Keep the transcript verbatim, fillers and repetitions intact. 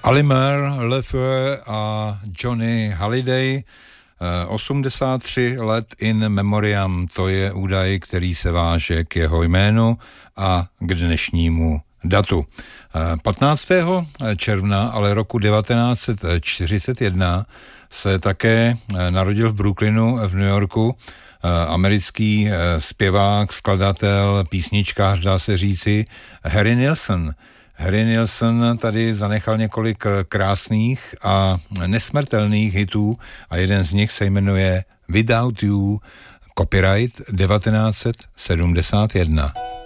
Alimer, Lefeu a Johnny Hallyday, osmdesát tři let in memoriam, to je údaj, který se váže k jeho jménu a k dnešnímu datu. patnáctého června ale roku devatenáct set čtyřicet jedna se také narodil v Brooklynu v New Yorku americký zpěvák, skladatel, písničkář, dá se říci, Harry Nilsson. Harry Nilsson tady zanechal několik krásných a nesmrtelných hitů a jeden z nich se jmenuje Without You, copyright devatenáct set sedmdesát jedna.